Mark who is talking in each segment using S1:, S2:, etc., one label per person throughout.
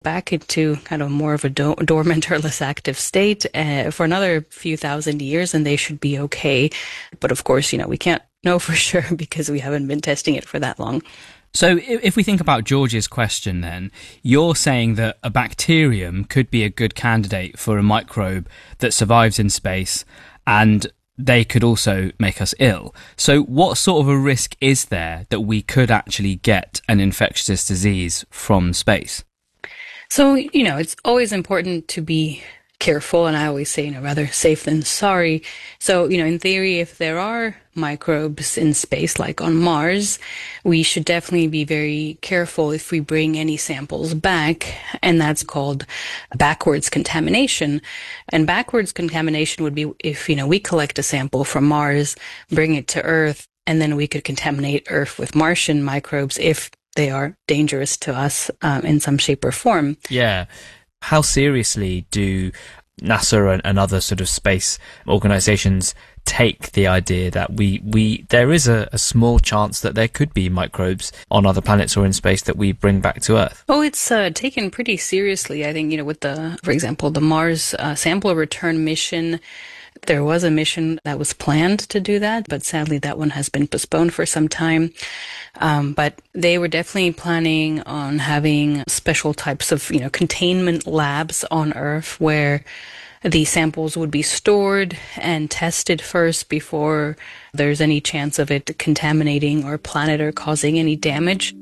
S1: back into kind of more of a dormant or less active state for another few thousand years, and they should be okay. But of course, we can't know for sure because we haven't been testing it for that long.
S2: So if we think about George's question then, you're saying that a bacterium could be a good candidate for a microbe that survives in space, and they could also make us ill. So what sort of a risk is there that we could actually get an infectious disease from space?
S1: So, it's always important to be careful, and I always say, rather safe than sorry. So, in theory, if there are microbes in space, like on Mars, we should definitely be very careful if we bring any samples back, and that's called backwards contamination. And backwards contamination would be if, we collect a sample from Mars, bring it to Earth, and then we could contaminate Earth with Martian microbes if they are dangerous to us in some shape or form.
S3: Yeah. How seriously do NASA and other sort of space organizations take the idea that there is a small chance that there could be microbes on other planets or in space that we bring back to Earth?
S1: Oh, it's taken pretty seriously. I think, with for example, the Mars sample return mission. There was a mission that was planned to do that, but sadly that one has been postponed for some time. But they were definitely planning on having special types of, containment labs on Earth where the samples would be stored and tested first before there's any chance of it contaminating our planet or causing any damage.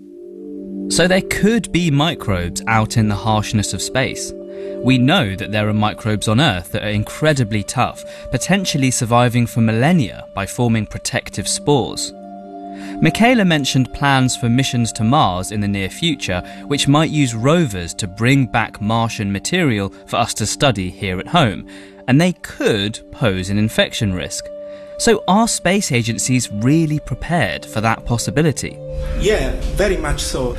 S2: So there could be microbes out in the harshness of space. We know that there are microbes on Earth that are incredibly tough, potentially surviving for millennia by forming protective spores. Michaela mentioned plans for missions to Mars in the near future, which might use rovers to bring back Martian material for us to study here at home, and they could pose an infection risk. So are space agencies really prepared for that possibility?
S4: Yeah, very much so.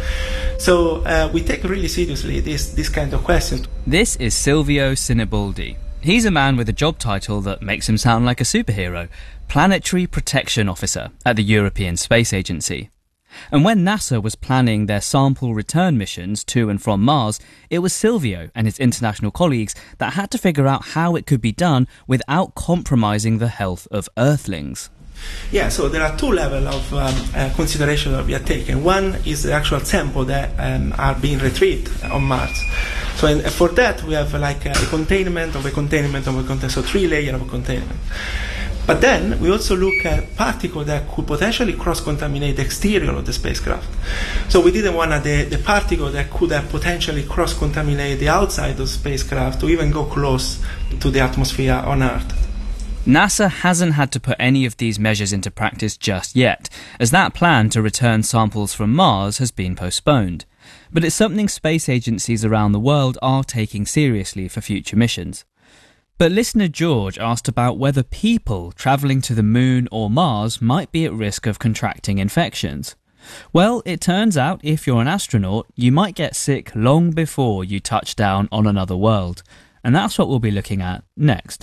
S4: So we take really seriously this kind of questions.
S2: This is Silvio Sinibaldi. He's a man with a job title that makes him sound like a superhero, Planetary Protection Officer at the European Space Agency. And when NASA was planning their sample return missions to and from Mars, it was Silvio and his international colleagues that had to figure out how it could be done without compromising the health of Earthlings.
S4: Yeah, so there are two levels of consideration that we are taking. One is the actual sample that are being retrieved on Mars. So for that, we have like a containment of a containment of a containment, so 3 layers of containment. But then we also look at particles that could potentially cross-contaminate the exterior of the spacecraft. So we didn't want the particle that could have potentially cross-contaminate the outside of the spacecraft to even go close to the atmosphere on Earth.
S2: NASA hasn't had to put any of these measures into practice just yet, as that plan to return samples from Mars has been postponed. But it's something space agencies around the world are taking seriously for future missions. But listener George asked about whether people travelling to the Moon or Mars might be at risk of contracting infections. Well, it turns out if you're an astronaut, you might get sick long before you touch down on another world. And that's what we'll be looking at next.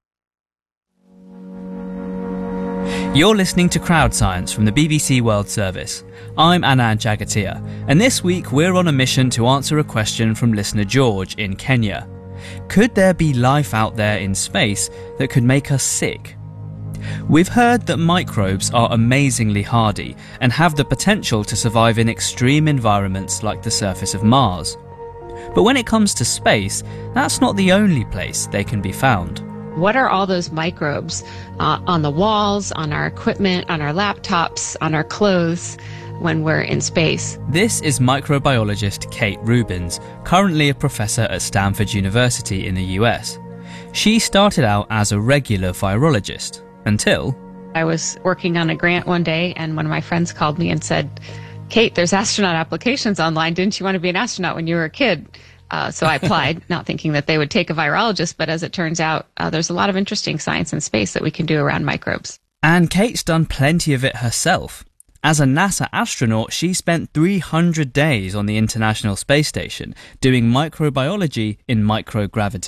S2: You're listening to Crowd Science from the BBC World Service. I'm Anand Jagatia, and this week we're on a mission to answer a question from listener George in Kenya. Could there be life out there in space that could make us sick? We've heard that microbes are amazingly hardy and have the potential to survive in extreme environments like the surface of Mars. But when it comes to space, that's not the only place they can be found.
S5: What are all those microbes on the walls, on our equipment, on our laptops, on our clothes when we're in space?
S2: This is microbiologist Kate Rubins, currently a professor at Stanford University in the US. She started out as a regular virologist until...
S5: I was working on a grant one day and one of my friends called me and said, "Kate, there's astronaut applications online. Didn't you want to be an astronaut when you were a kid?" So I applied, not thinking that they would take a virologist, but as it turns out, there's a lot of interesting science in space that we can do around microbes.
S2: And Kate's done plenty of it herself. As a NASA astronaut, she spent 300 days on the International Space Station doing microbiology in microgravity.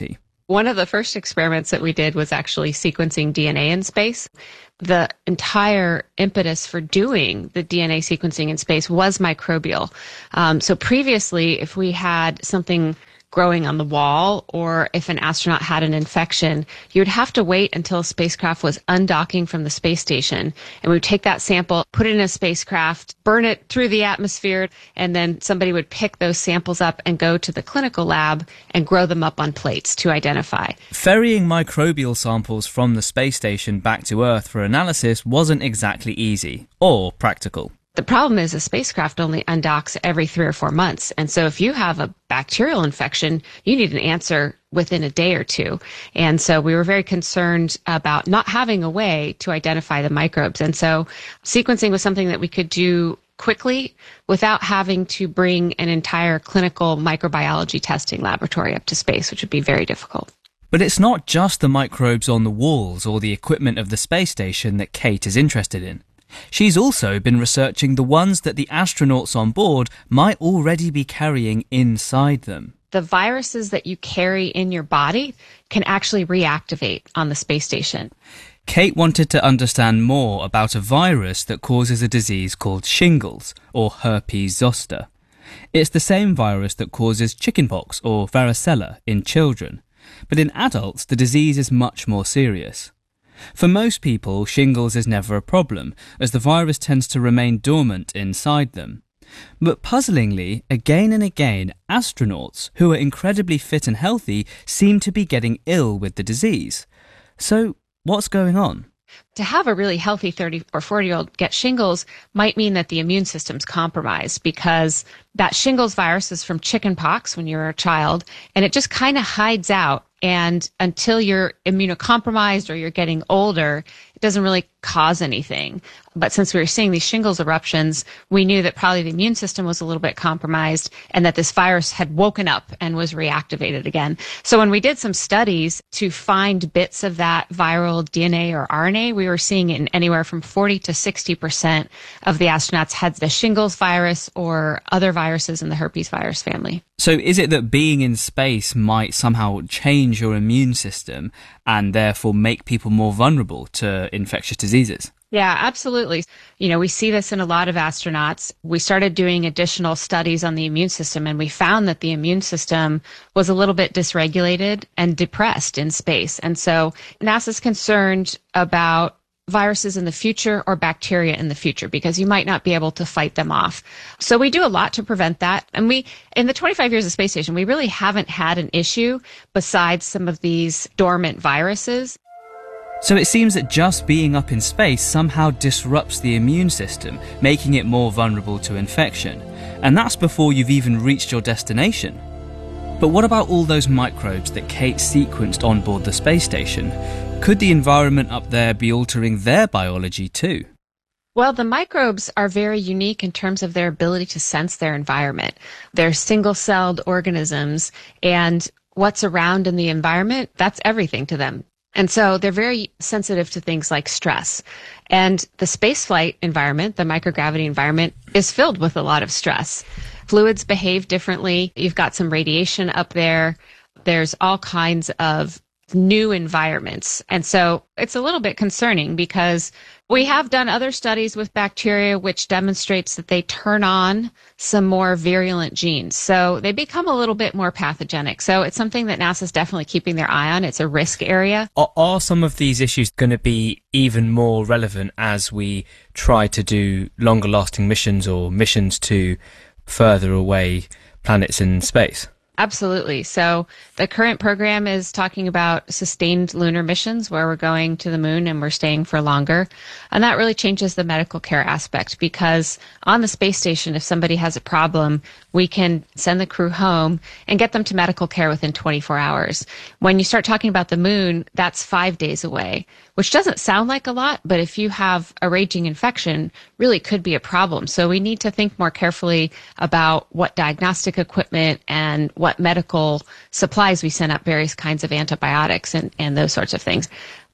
S5: One of the first experiments that we did was actually sequencing DNA in space. The entire impetus for doing the DNA sequencing in space was microbial. So previously, if we had something growing on the wall, or if an astronaut had an infection, you would have to wait until a spacecraft was undocking from the space station. And we would take that sample, put it in a spacecraft, burn it through the atmosphere, and then somebody would pick those samples up and go to the clinical lab and grow them up on plates to identify.
S2: Ferrying microbial samples from the space station back to Earth for analysis wasn't exactly easy or practical.
S5: The problem is a spacecraft only undocks every 3 or 4 months. And so if you have a bacterial infection, you need an answer within a day or two. And so we were very concerned about not having a way to identify the microbes. And so sequencing was something that we could do quickly without having to bring an entire clinical microbiology testing laboratory up to space, which would be very difficult.
S2: But it's not just the microbes on the walls or the equipment of the space station that Kate is interested in. She's also been researching the ones that the astronauts on board might already be carrying inside them.
S5: The viruses that you carry in your body can actually reactivate on the space station.
S2: Kate wanted to understand more about a virus that causes a disease called shingles, or herpes zoster. It's the same virus that causes chickenpox or varicella in children, but in adults the disease is much more serious. For most people, shingles is never a problem, as the virus tends to remain dormant inside them. But puzzlingly, again and again, astronauts, who are incredibly fit and healthy, seem to be getting ill with the disease. So, what's going on?
S5: To have a really healthy 30 or 40-year-old get shingles might mean that the immune system's compromised, because that shingles virus is from chickenpox when you're a child, and it just kind of hides out. And until you're immunocompromised or you're getting older, it doesn't really cause anything. But since we were seeing these shingles eruptions, we knew that probably the immune system was a little bit compromised and that this virus had woken up and was reactivated again. So when we did some studies to find bits of that viral DNA or RNA, we were seeing it in anywhere from 40 to 60% of the astronauts had the shingles virus or other viruses in the herpes virus family.
S2: So is it that being in space might somehow change your immune system and therefore make people more vulnerable to infectious diseases?
S5: Yeah, absolutely. You know, we see this in a lot of astronauts. We started doing additional studies on the immune system, and we found that the immune system was a little bit dysregulated and depressed in space. And so NASA's concerned about viruses in the future or bacteria in the future, because you might not be able to fight them off. So we do a lot to prevent that. And in the 25 years of space station, we really haven't had an issue besides some of these dormant viruses.
S2: So it seems that just being up in space somehow disrupts the immune system, making it more vulnerable to infection. And that's before you've even reached your destination. But what about all those microbes that Kate sequenced on board the space station? Could the environment up there be altering their biology too?
S5: Well, the microbes are very unique in terms of their ability to sense their environment. They're single-celled organisms, and what's around in the environment, that's everything to them. And so they're very sensitive to things like stress. And the spaceflight environment, the microgravity environment, is filled with a lot of stress. Fluids behave differently. You've got some radiation up there. There's all kinds of new environments. And so it's a little bit concerning, because we have done other studies with bacteria which demonstrates that they turn on some more virulent genes. So they become a little bit more pathogenic. So it's something that NASA's definitely keeping their eye on. It's a risk area.
S3: Are some of these issues going to be even more relevant as we try to do longer lasting missions or missions to further away planets in space?
S5: Absolutely. So the current program is talking about sustained lunar missions, where we're going to the moon and we're staying for longer. And that really changes the medical care aspect, because on the space station, if somebody has a problem, we can send the crew home and get them to medical care within 24 hours. When you start talking about the moon, that's 5 days away, which doesn't sound like a lot, but if you have a raging infection, really could be a problem. So we need to think more carefully about what diagnostic equipment and what medical supplies we send up, various kinds of antibiotics and those sorts of things.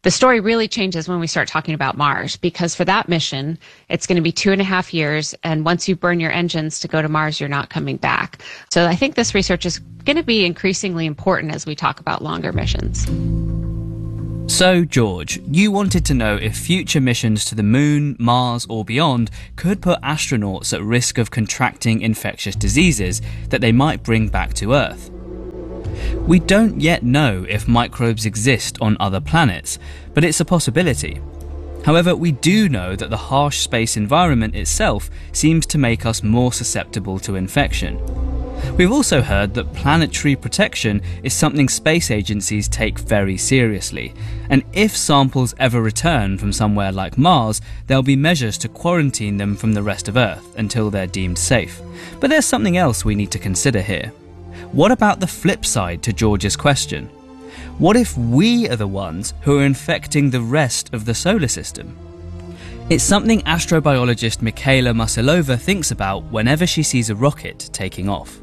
S5: The story really changes when we start talking about Mars, because for that mission, it's going to be 2.5 years. And once you burn your engines to go to Mars, you're not coming back. So I think this research is going to be increasingly important as we talk about longer missions.
S2: So, George, you wanted to know if future missions to the Moon, Mars or beyond could put astronauts at risk of contracting infectious diseases that they might bring back to Earth. We don't yet know if microbes exist on other planets, but it's a possibility. However, we do know that the harsh space environment itself seems to make us more susceptible to infection. We've also heard that planetary protection is something space agencies take very seriously, and if samples ever return from somewhere like Mars, there'll be measures to quarantine them from the rest of Earth until they're deemed safe. But there's something else we need to consider here. What about the flip side to George's question? What if we are the ones who are infecting the rest of the solar system? It's something astrobiologist Michaela Musilova thinks about whenever she sees a rocket taking off.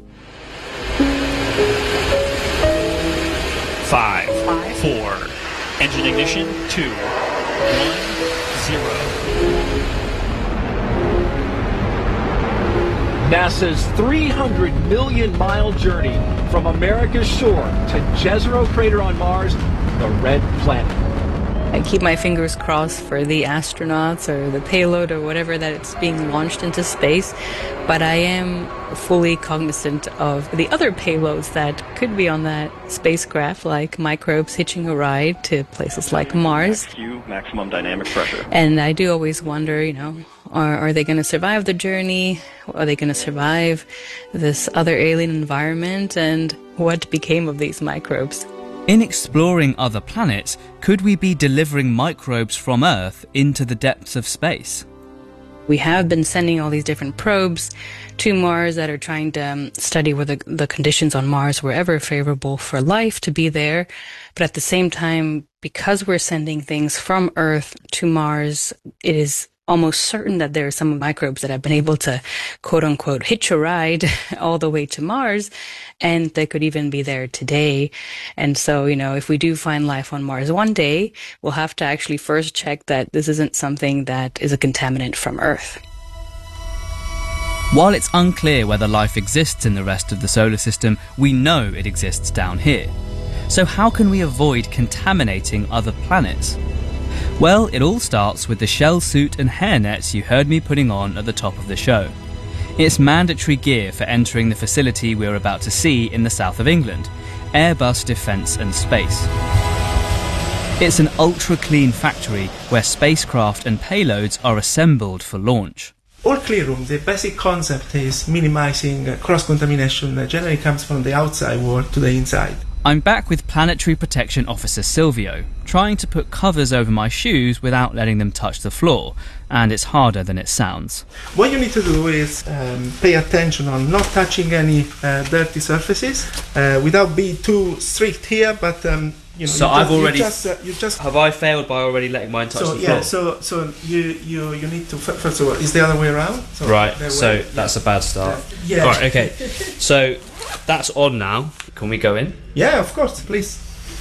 S6: 5, 4, engine ignition, 2, 1, 0.
S7: NASA's 300 million mile journey from America's shore to Jezero Crater on Mars, the Red Planet.
S1: I keep my fingers crossed for the astronauts or the payload or whatever that it's being launched into space, but I am fully cognizant of the other payloads that could be on that spacecraft, like microbes hitching a ride to places like Mars.
S6: Q, maximum dynamic pressure.
S1: And I do always wonder, are they going to survive the journey? Are they going to survive this other alien environment? And what became of these microbes?
S2: In exploring other planets, could we be delivering microbes from Earth into the depths of space?
S1: We have been sending all these different probes to Mars that are trying to study whether the conditions on Mars were ever favorable for life to be there. But at the same time, because we're sending things from Earth to Mars, it is almost certain that there are some microbes that have been able to, quote unquote, hitch a ride all the way to Mars, and they could even be there today. And so, if we do find life on Mars one day, we'll have to actually first check that this isn't something that is a contaminant from Earth.
S2: While it's unclear whether life exists in the rest of the solar system, we know it exists down here. So how can we avoid contaminating other planets? Well, it all starts with the shell suit and hairnets you heard me putting on at the top of the show. It's mandatory gear for entering the facility we're about to see in the south of England, Airbus Defence and Space. It's an ultra-clean factory where spacecraft and payloads are assembled for launch.
S4: All clean room, the basic concept is minimizing cross-contamination that generally comes from the outside world to the inside.
S2: I'm back with Planetary Protection Officer Silvio, trying to put covers over my shoes without letting them touch the floor, and it's harder than it sounds.
S4: What you need to do is pay attention on not touching any dirty surfaces, without being too strict here, but
S2: So have I failed by already letting mine touch the floor?
S4: So you need to, first of all, it's the other way around. So
S2: right, so that's a bad start.
S4: Yeah.
S2: Right, okay. So that's on now. Can we go in?
S4: Yeah, of course, please.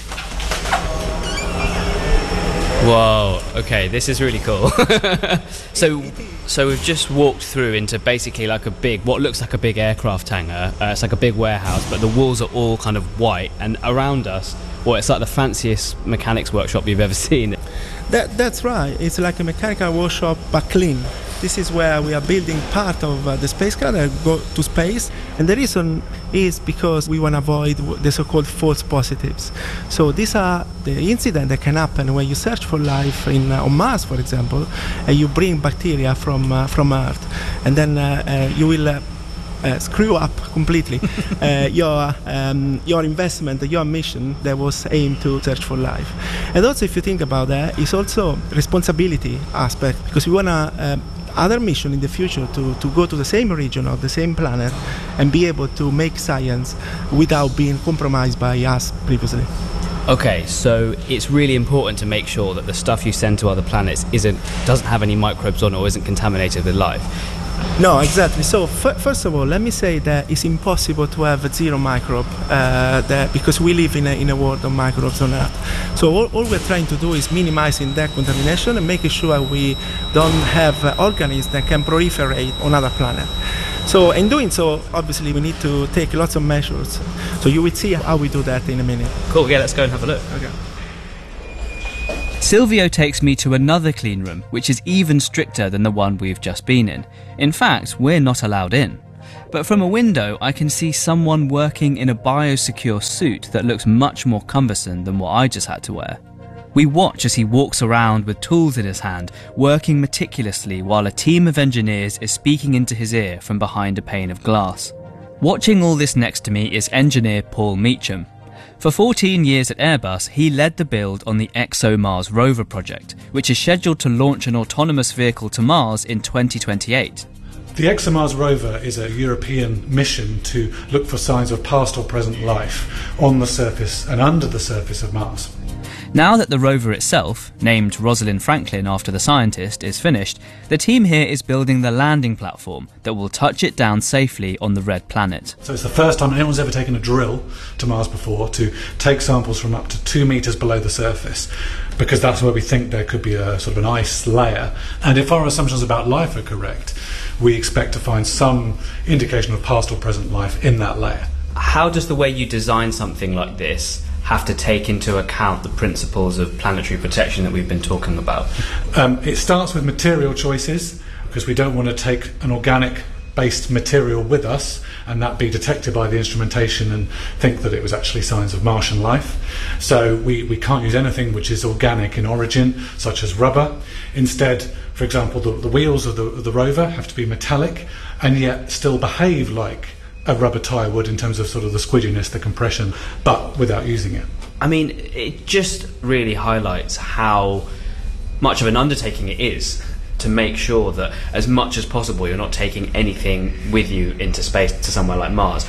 S2: Whoa, okay, this is really cool. So we've just walked through into basically like what looks like a big aircraft hangar. It's like a big warehouse, but the walls are all kind of white, and around us, it's like the fanciest mechanics workshop you've ever seen.
S4: That's right. It's like a mechanical workshop, but clean. This is where we are building part of the spacecraft that go to space, and the reason is because we want to avoid the so-called false positives. So these are the incidents that can happen when you search for life on Mars, for example, and you bring bacteria from Earth, and then you will screw up completely your investment, your mission that was aimed to search for life. And also, if you think about that, it's also responsibility aspect, because we want to other mission in the future to go to the same region of the same planet and be able to make science without being compromised by us previously.
S2: Okay, so it's really important to make sure that the stuff you send to other planets doesn't have any microbes on it or isn't contaminated with life.
S4: No, exactly. So first of all, let me say that it's impossible to have zero microbe because we live in a world of microbes on Earth. So all we're trying to do is minimizing that contamination and making sure we don't have organisms that can proliferate on other planets. So in doing so, obviously we need to take lots of measures. So you will see how we do that in a minute.
S2: Cool, yeah, let's go and have a look.
S4: Okay.
S2: Silvio takes me to another clean room, which is even stricter than the one we've just been in. In fact, we're not allowed in. But from a window, I can see someone working in a biosecure suit that looks much more cumbersome than what I just had to wear. We watch as he walks around with tools in his hand, working meticulously while a team of engineers is speaking into his ear from behind a pane of glass. Watching all this next to me is engineer Paul Meacham. For 14 years at Airbus, he led the build on the ExoMars rover project, which is scheduled to launch an autonomous vehicle to Mars in 2028.
S8: The ExoMars rover is a European mission to look for signs of past or present life on the surface and under the surface of Mars.
S2: Now that the rover itself, named Rosalind Franklin after the scientist, is finished, the team here is building the landing platform that will touch it down safely on the red planet.
S8: So it's the first time anyone's ever taken a drill to Mars before to take samples from up to 2 metres below the surface, because that's where we think there could be a sort of an ice layer. And if our assumptions about life are correct, we expect to find some indication of past or present life in that layer.
S2: How does the way you design something like this have to take into account the principles of planetary protection that we've been talking about?
S8: It starts with material choices, because we don't want to take an organic-based material with us and that be detected by the instrumentation and think that it was actually signs of Martian life. So we can't use anything which is organic in origin, such as rubber. Instead, for example, the wheels of the rover have to be metallic and yet still behave like a rubber tyre would in terms of sort of the squidginess, the compression, but without using it.
S2: I mean, it just really highlights how much of an undertaking it is to make sure that as much as possible you're not taking anything with you into space to somewhere like Mars.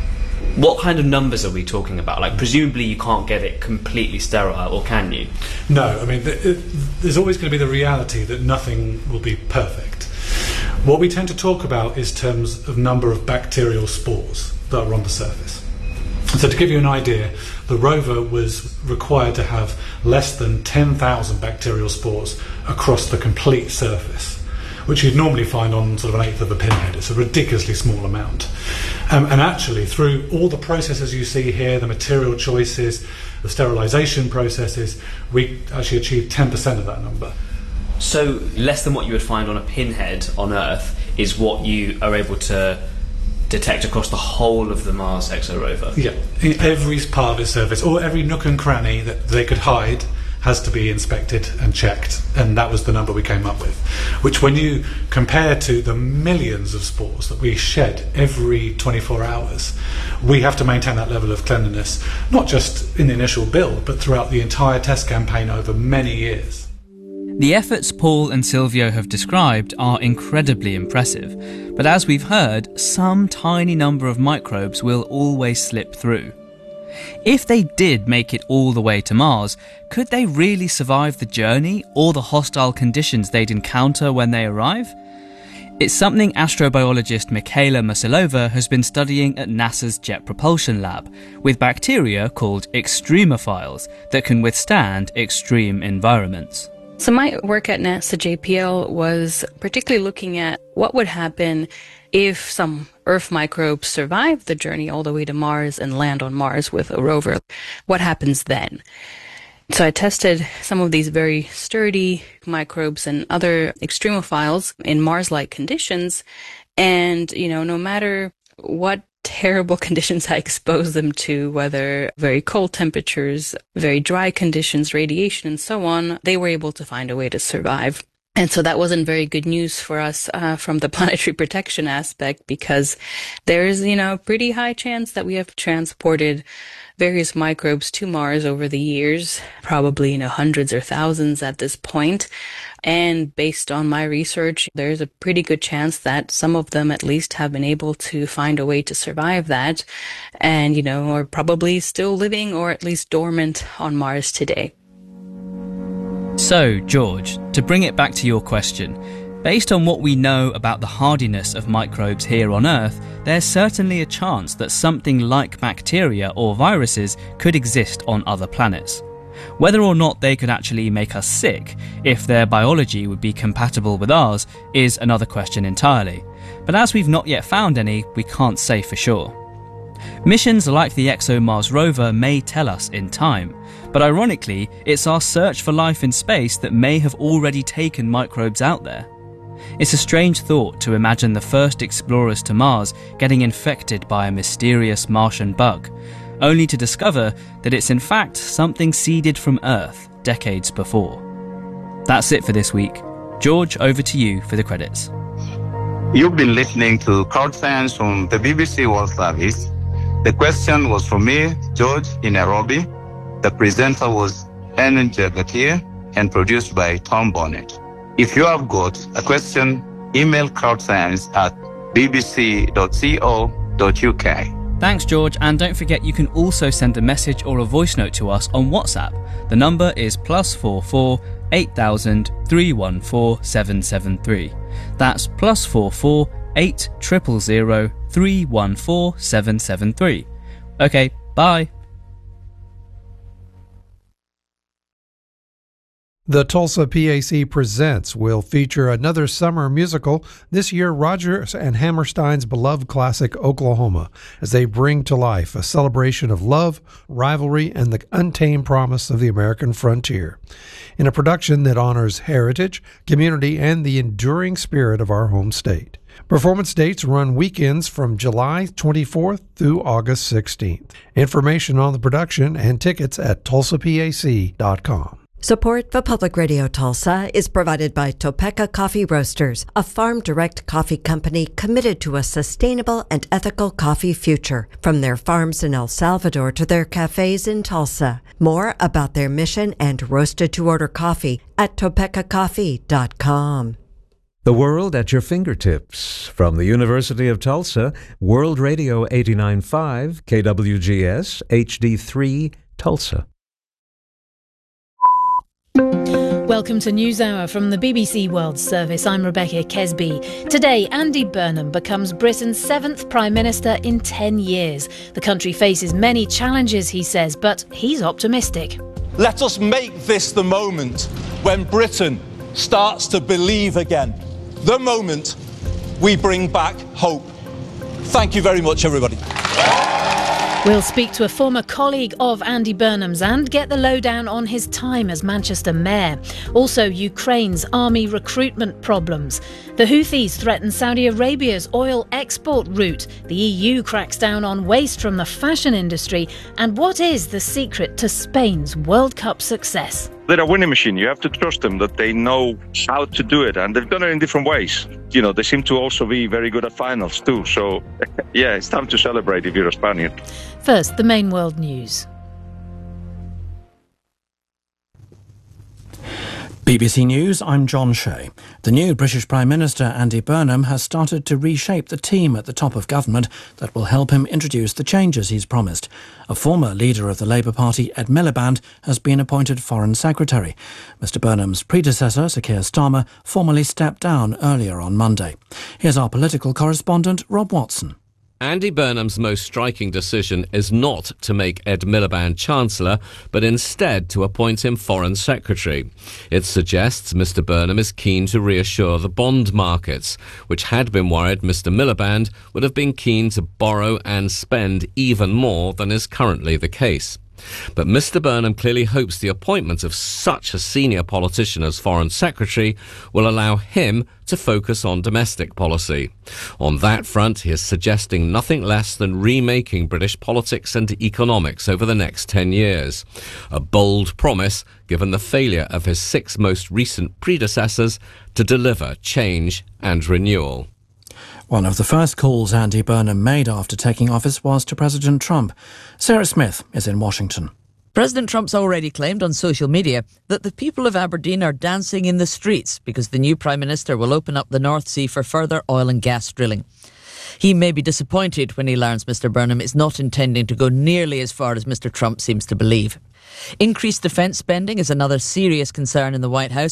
S2: What kind of numbers are we talking about? Like, presumably you can't get it completely sterile, or can you?
S8: No, I mean, there's always going to be the reality that nothing will be perfect. What we tend to talk about is terms of number of bacterial spores that are on the surface. So to give you an idea, the rover was required to have less than 10,000 bacterial spores across the complete surface, which you'd normally find on sort of an eighth of a pinhead. It's a ridiculously small amount. And actually, through all the processes you see here, the material choices, the sterilisation processes, we actually achieved 10% of that number.
S2: So less than what you would find on a pinhead on Earth is what you are able to detect across the whole of the Mars Exo rover?
S8: Yeah, in every part of its surface, or every nook and cranny that they could hide, has to be inspected and checked, and that was the number we came up with, which when you compare to the millions of spores that we shed every 24 hours, we have to maintain that level of cleanliness, not just in the initial build, but throughout the entire test campaign over many years.
S2: The efforts Paul and Silvio have described are incredibly impressive, but as we've heard, some tiny number of microbes will always slip through. If they did make it all the way to Mars, could they really survive the journey or the hostile conditions they'd encounter when they arrive? It's something astrobiologist Mikhaila Musilova has been studying at NASA's Jet Propulsion Lab, with bacteria called extremophiles that can withstand extreme environments.
S1: So my work at NASA JPL was particularly looking at what would happen if some Earth microbes survive the journey all the way to Mars and land on Mars with a rover. What happens then? So I tested some of these very sturdy microbes and other extremophiles in Mars-like conditions. And, no matter what terrible conditions I exposed them to, whether very cold temperatures, very dry conditions, radiation, and so on, they were able to find a way to survive. And so that wasn't very good news for us from the planetary protection aspect, because there's, a pretty high chance that we have transported various microbes to Mars over the years, probably, hundreds or thousands at this point. And based on my research, there's a pretty good chance that some of them at least have been able to find a way to survive that and, are probably still living or at least dormant on Mars today.
S2: So, George, to bring it back to your question, Based on what we know about the hardiness of microbes here on Earth, there's certainly a chance that something like bacteria or viruses could exist on other planets. Whether or not they could actually make us sick, if their biology would be compatible with ours, is another question entirely. But as we've not yet found any, we can't say for sure. Missions like the ExoMars rover may tell us in time, but ironically, it's our search for life in space that may have already taken microbes out there. It's a strange thought to imagine the first explorers to Mars getting infected by a mysterious Martian bug, only to discover that it's in fact something seeded from Earth decades before. That's it for this week. George, over to you for the credits.
S9: You've been listening to Crowd Science from the BBC World Service. The question was from me, George, in Nairobi. The presenter was Enan Jagatir and produced by Tom Bonnet. If you have got a question, email crowdscience@bbc.co.uk.
S2: Thanks, George, and don't forget you can also send a message or a voice note to us on WhatsApp. The number is +44 8000 314 773. That's +44 8000 314 773. Okay, bye.
S10: The Tulsa PAC Presents will feature another summer musical, this year Rodgers and Hammerstein's beloved classic Oklahoma, as they bring to life a celebration of love, rivalry, and the untamed promise of the American frontier, in a production that honors heritage, community, and the enduring spirit of our home state. Performance dates run weekends from July 24th through August 16th. Information on the production and tickets at tulsapac.com.
S11: Support for Public Radio Tulsa is provided by Topeka Coffee Roasters, a farm-direct coffee company committed to a sustainable and ethical coffee future, from their farms in El Salvador to their cafes in Tulsa. More about their mission and roasted-to-order coffee at topekacoffee.com.
S12: The world at your fingertips. From the University of Tulsa, World Radio 89.5, KWGS, HD3, Tulsa.
S13: Welcome to NewsHour from the BBC World Service. I'm Rebecca Kesby. Today, Andy Burnham becomes Britain's 7th Prime Minister in 10 years. The country faces many challenges, he says, but he's optimistic.
S14: Let us make this the moment when Britain starts to believe again. The moment we bring back hope. Thank you very much, everybody.
S13: We'll speak to a former colleague of Andy Burnham's and get the lowdown on his time as Manchester mayor. Also, Ukraine's army recruitment problems. The Houthis threaten Saudi Arabia's oil export route. The EU cracks down on waste from the fashion industry. And what is the secret to Spain's World Cup success?
S15: They're a winning machine. You have to trust them that they know how to do it, and they've done it in different ways. You know, they seem to also be very good at finals too. So, yeah, it's time to celebrate if you're a Spaniard.
S13: First, the main world news.
S16: BBC News, I'm John Shea. The new British Prime Minister Andy Burnham has started to reshape the team at the top of government that will help him introduce the changes he's promised. A former leader of the Labour Party, Ed Miliband, has been appointed Foreign Secretary. Mr Burnham's predecessor, Sir Keir Starmer, formally stepped down earlier on Monday. Here's our political correspondent, Rob Watson.
S17: Andy Burnham's most striking decision is not to make Ed Miliband Chancellor, but instead to appoint him Foreign Secretary. It suggests Mr Burnham is keen to reassure the bond markets, which had been worried Mr Miliband would have been keen to borrow and spend even more than is currently the case. But Mr Burnham clearly hopes the appointment of such a senior politician as Foreign Secretary will allow him to focus on domestic policy. On that front, he is suggesting nothing less than remaking British politics and economics over the next 10 years. A bold promise, given the failure of his 6 most recent predecessors to deliver change and renewal.
S16: One of the first calls Andy Burnham made after taking office was to President Trump. Sarah Smith is in Washington.
S18: President Trump's already claimed on social media that the people of Aberdeen are dancing in the streets because the new Prime Minister will open up the North Sea for further oil and gas drilling. He may be disappointed when he learns Mr Burnham is not intending to go nearly as far as Mr Trump seems to believe. Increased defence spending is another serious concern in the White House.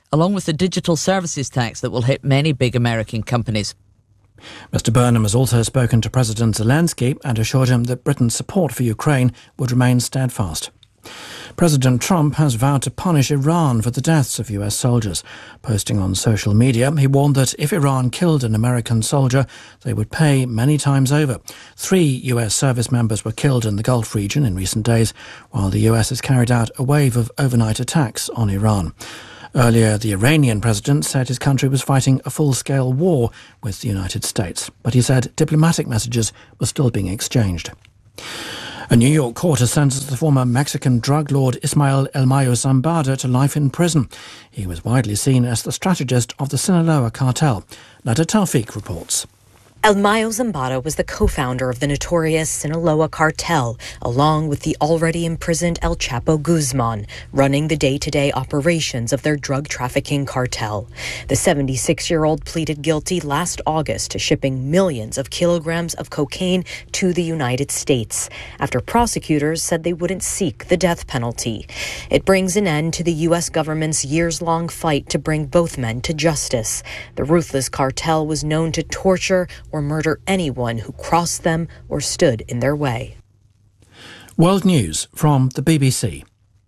S18: along with the digital services tax that will hit many big American companies.
S16: Mr Burnham has also spoken to President Zelensky and assured him that Britain's support for Ukraine would remain steadfast. President Trump has vowed to punish Iran for the deaths of US soldiers. Posting on social media, he warned that if Iran killed an American soldier, they would pay many times over. 3 US service members were killed in the Gulf region in recent days, while the US has carried out a wave of overnight attacks on Iran. Earlier, the Iranian president said his country was fighting a full-scale war with the United States, but he said diplomatic messages were still being exchanged. A New York court has sentenced the former Mexican drug lord Ismael El Mayo Zambada to life in prison. He was widely seen as the strategist of the Sinaloa cartel. Nada Tawfiq reports.
S19: El Mayo Zambada was the co-founder of the notorious Sinaloa cartel, along with the already imprisoned El Chapo Guzman, running the day-to-day operations of their drug trafficking cartel. The 76-year-old pleaded guilty last August to shipping millions of kilograms of cocaine to the United States, after prosecutors said they wouldn't seek the death penalty. It brings an end to the U.S. government's years-long fight to bring both men to justice. The ruthless cartel was known to torture or murder anyone who crossed them or stood in their way.
S16: World News from the BBC.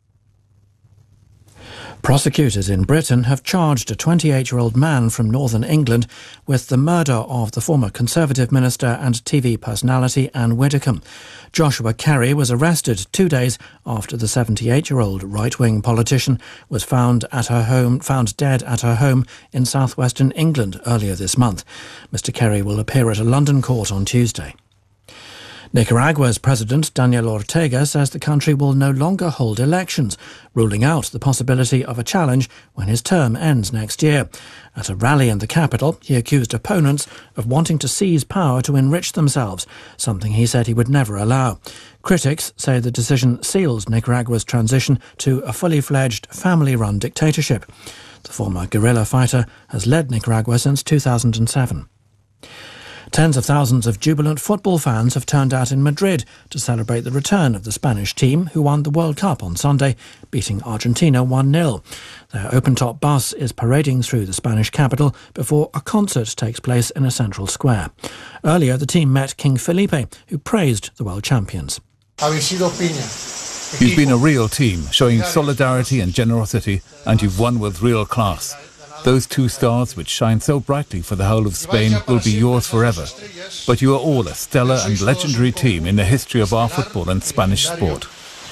S16: Prosecutors in Britain have charged a 28-year-old man from northern England with the murder of the former Conservative minister and TV personality Anne Widdecombe. Joshua Carey was arrested 2 days after the 78-year-old right-wing politician was found dead at her home in southwestern England earlier this month. Mr. Carey will appear at a London court on Tuesday. Nicaragua's President Daniel Ortega says the country will no longer hold elections, ruling out the possibility of a challenge when his term ends next year. At a rally in the capital, he accused opponents of wanting to seize power to enrich themselves, something he said he would never allow. Critics say the decision seals Nicaragua's transition to a fully-fledged, family-run dictatorship. The former guerrilla fighter has led Nicaragua since 2007. Tens of thousands of jubilant football fans have turned out in Madrid to celebrate the return of the Spanish team, who won the World Cup on Sunday, beating Argentina 1-0. Their open-top bus is parading through the Spanish capital before a concert takes place in a central square. Earlier, the team met King Felipe, who praised the world champions.
S20: You've been a real team, showing solidarity and generosity, and you've won with real class. Those 2 stars, which shine so brightly for the whole of Spain, will be yours forever. But you are all a stellar and legendary team in the history of our football and Spanish sport.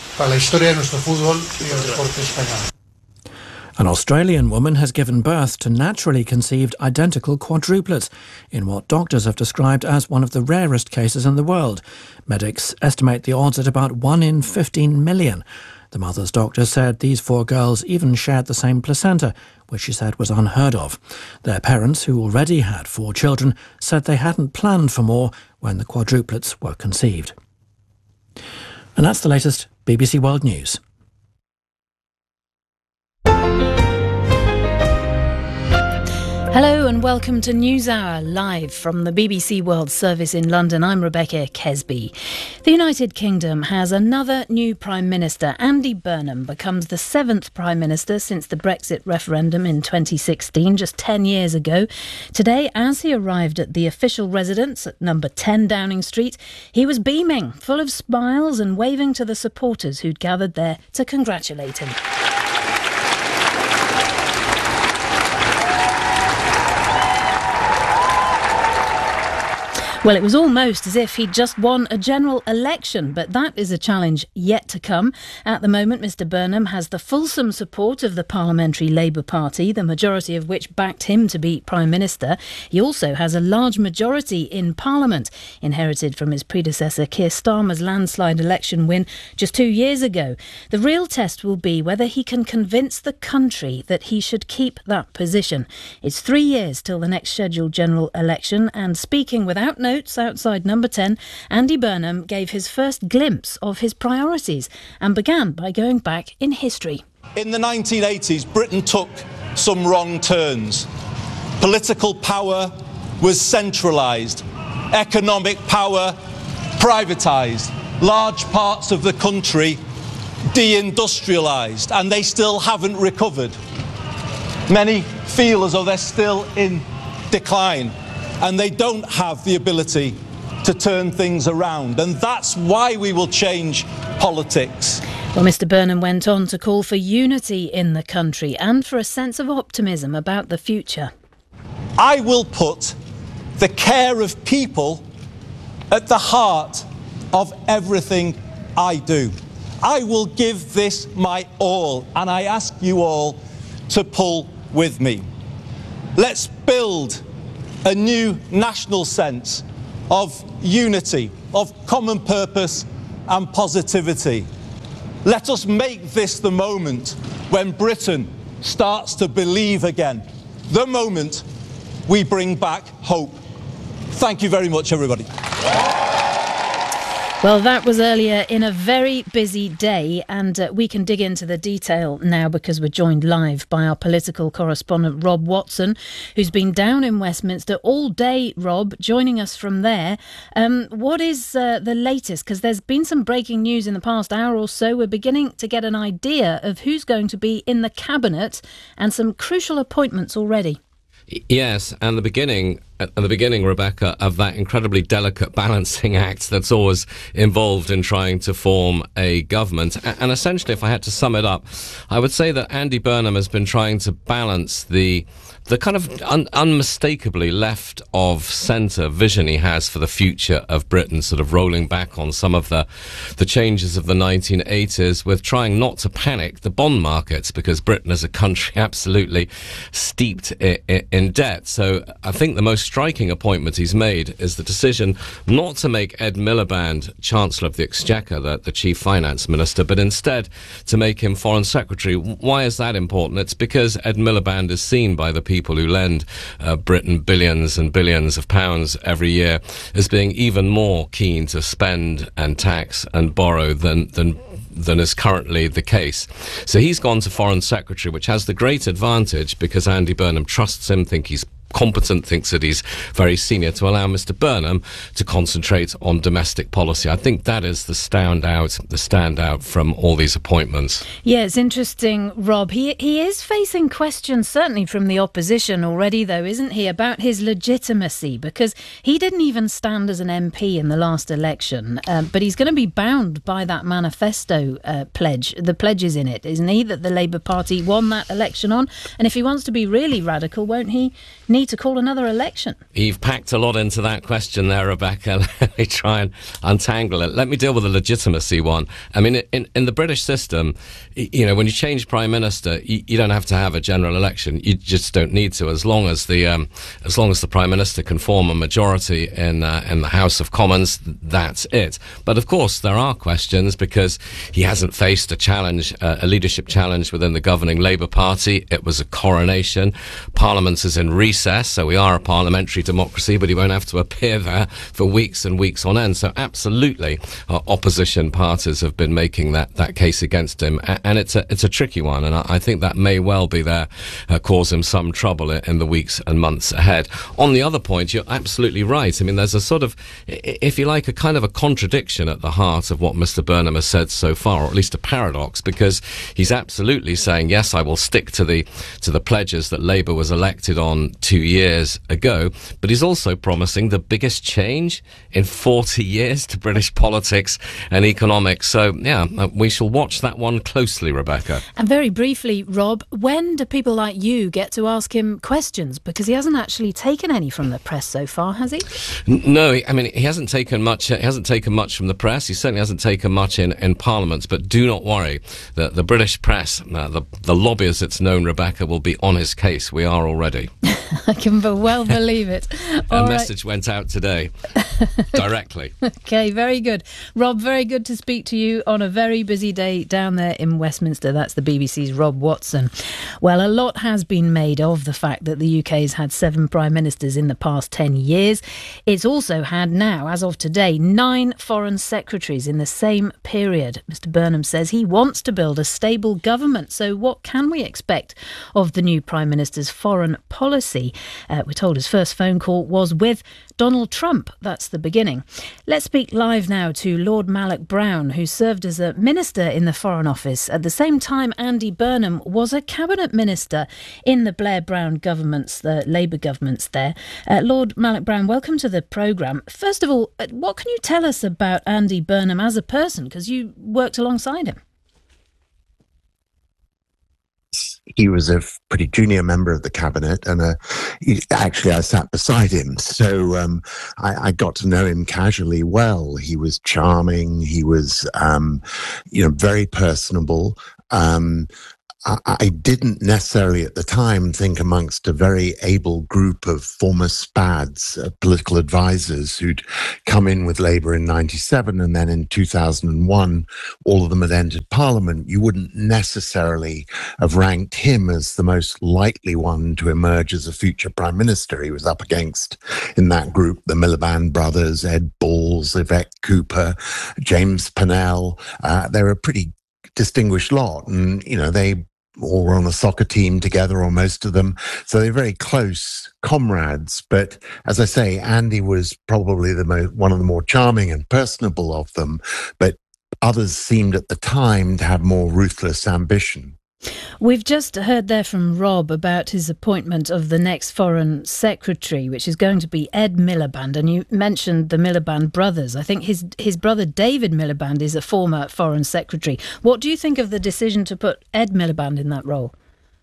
S16: An Australian woman has given birth to naturally conceived identical quadruplets in what doctors have described as one of the rarest cases in the world. Medics estimate the odds at about 1 in 15 million. The mother's doctor said these 4 girls even shared the same placenta, which she said was unheard of. Their parents, who already had 4 children, said they hadn't planned for more when the quadruplets were conceived. And that's the latest BBC World News.
S13: Hello and welcome to NewsHour, live from the BBC World Service in London. I'm Rebecca Kesby. The United Kingdom has another new Prime Minister. Andy Burnham becomes the 7th Prime Minister since the Brexit referendum in 2016, just 10 years ago. Today, as he arrived at the official residence at number 10 Downing Street, he was beaming, full of smiles and waving to the supporters who'd gathered there to congratulate him. Well, it was almost as if he'd just won a general election, but that is a challenge yet to come. At the moment, Mr Burnham has the fulsome support of the Parliamentary Labour Party, the majority of which backed him to be Prime Minister. He also has a large majority in Parliament, inherited from his predecessor Keir Starmer's landslide election win just 2 years ago. The real test will be whether he can convince the country that he should keep that position. It's 3 years till the next scheduled general election, and speaking without notes outside number 10, Andy Burnham gave his first glimpse of his priorities and began by going back in history.
S14: In the 1980s, Britain took some wrong turns. Political power was centralised, economic power privatised, large parts of the country deindustrialised, and they still haven't recovered. Many feel as though they're still in decline and they don't have the ability to turn things around. And that's why we will change politics.
S13: Well, Mr. Burnham went on to call for unity in the country and for a sense of optimism about the future.
S14: I will put the care of people at the heart of everything I do. I will give this my all, and I ask you all to pull with me. Let's build a new national sense of unity, of common purpose and positivity. Let us make this the moment when Britain starts to believe again, the moment we bring back hope. Thank you very much, everybody.
S13: Well, that was earlier in a very busy day, and we can dig into the detail now because we're joined live by our political correspondent, Rob Watson, who's been down in Westminster all day. Rob, joining us from there. What is the latest? Because there's been some breaking news in the past hour or so. We're beginning to get an idea of who's going to be in the cabinet and some crucial appointments already.
S17: Yes, and at the beginning, Rebecca, of that incredibly delicate balancing act that's always involved in trying to form a government. And essentially, if I had to sum it up, I would say that Andy Burnham has been trying to balance the kind of unmistakably left of centre vision he has for the future of Britain, sort of rolling back on some of the changes of the 1980s with trying not to panic the bond markets, because Britain is a country absolutely steeped in debt. So I think the most striking appointment he's made is the decision not to make Ed Miliband Chancellor of the Exchequer, the Chief Finance Minister, but instead to make him Foreign Secretary. Why is that important? It's because Ed Miliband is seen by the people who lend Britain billions and billions of pounds every year as being even more keen to spend and tax and borrow than is currently the case. So he's gone to Foreign Secretary, which has the great advantage, because Andy Burnham trusts him, thinks he's competent, thinks that he's very senior, to allow Mr. Burnham to concentrate on domestic policy. I think that is the standout from all these appointments.
S13: Yeah, it's interesting, Rob. He is facing questions, certainly from the opposition already, though, isn't he, about his legitimacy, because he didn't even stand as an MP in the last election, but he's going to be bound by that manifesto pledge. The pledge is in it, isn't he, that the Labour Party won that election on? And if he wants to be really radical, won't he need to call another election?
S17: You've packed a lot into that question there, Rebecca. Let me try and untangle it. Let me deal with the legitimacy one. I mean, in the British system, you know, when you change Prime Minister, you don't have to have a general election. You just don't need to, as long as the Prime Minister can form a majority in the House of Commons. That's it. But of course, there are questions, because he hasn't faced a challenge, a leadership challenge within the governing Labour Party. It was a coronation. Parliament is in recess. So we are a parliamentary democracy, but he won't have to appear there for weeks and weeks on end. So absolutely, opposition parties have been making that case against him, and it's a tricky one, and I think that may well be there, cause him some trouble in the weeks and months ahead. On the other point, you're absolutely right. I mean, there's a sort of, if you like, a kind of a contradiction at the heart of what Mr. Burnham has said so far, or at least a paradox, because he's absolutely saying, yes, I will stick to the pledges that Labour was elected on 2 years ago, but he's also promising the biggest change in 40 years to British politics and economics. So, yeah, we shall watch that one closely, Rebecca.
S13: And very briefly, Rob, when do people like you get to ask him questions? Because he hasn't actually taken any from the press so far, has he?
S17: No, I mean, he hasn't taken much. He hasn't taken much from the press. He certainly hasn't taken much in Parliament. But do not worry, the British press, the lobby as it's known, Rebecca, will be on his case. We are already.
S13: I can well believe it.
S17: A message went out today, directly.
S13: Okay, very good. Rob, very good to speak to you on a very busy day down there in Westminster. That's the BBC's Rob Watson. Well, a lot has been made of the fact that the UK has had 7 prime ministers in the past 10 years. It's also had now, as of today, 9 foreign secretaries in the same period. Mr. Burnham says he wants to build a stable government. So what can we expect of the new prime minister's foreign policy? PAC. We're told his first phone call was with Donald Trump. That's the beginning. Let's speak live now to Lord Malloch Brown, who served as a minister in the Foreign Office at the same time Andy Burnham was a cabinet minister in the Blair Brown governments, the Labour governments there. Lord Malloch Brown, welcome to the programme. First of all, what can you tell us about Andy Burnham as a person, because you worked alongside him?
S2: He was a pretty junior member of the cabinet, and actually I sat beside him, so I got to know him casually well. He was charming. He was, very personable. I didn't necessarily at the time think amongst a very able group of former SPADs, political advisors, who'd come in with Labour in 97 and then in 2001, all of them had entered Parliament. You wouldn't necessarily have ranked him as the most likely one to emerge as a future Prime Minister. He was up against, in that group, the Miliband brothers, Ed Balls, Yvette Cooper, James Pennell. They're a pretty distinguished lot, and, they all were on a soccer team together, or most of them. So they're very close comrades. But as I say, Andy was probably one of the more charming and personable of them. But others seemed at the time to have more ruthless ambition.
S13: We've just heard there from Rob about his appointment of the next Foreign Secretary, which is going to be Ed Miliband. And you mentioned the Miliband brothers. I think his brother David Miliband is a former Foreign Secretary. What do you think of the decision to put Ed Miliband in that role?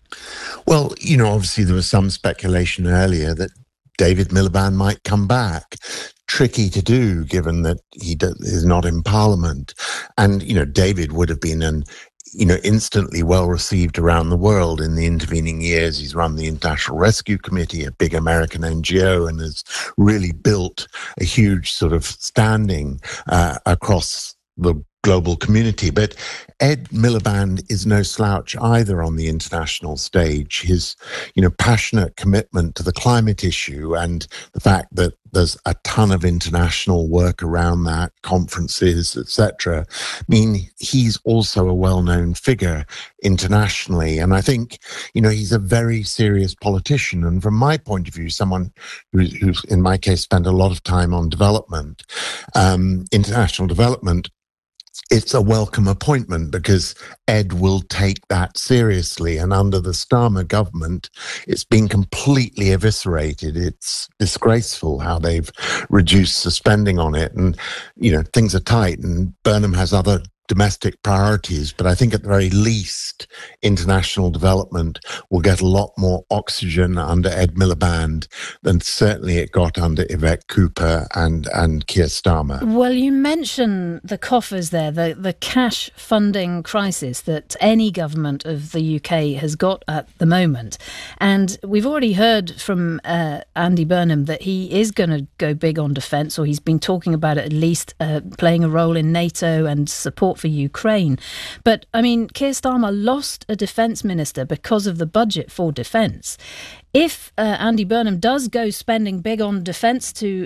S2: Well, obviously there was some speculation earlier that David Miliband might come back. Tricky to do, given that he is not in Parliament. And, David would have been instantly well received around the world in the intervening years. He's run the International Rescue Committee, a big American NGO, and has really built a huge sort of standing across the global community. But Ed Miliband is no slouch either on the international stage. His, passionate commitment to the climate issue and the fact that there's a ton of international work around that, conferences, etc. He's also a well-known figure internationally. And I think, he's a very serious politician. And from my point of view, someone who's in my case, spent a lot of time on development, international development, it's a welcome appointment because Ed will take that seriously. And under the Starmer government, it's been completely eviscerated. It's disgraceful how they've reduced the spending on it. And, things are tight, and Burnham has other domestic priorities, but I think at the very least, international development will get a lot more oxygen under Ed Miliband than certainly it got under Yvette Cooper and Keir Starmer.
S13: Well, you mention the coffers there, the cash funding crisis that any government of the UK has got at the moment. And we've already heard from Andy Burnham that he is going to go big on defence, or he's been talking about it, at least playing a role in NATO and support for Ukraine. But, Keir Starmer lost a defence minister because of the budget for defence. If Andy Burnham does go spending big on defence to,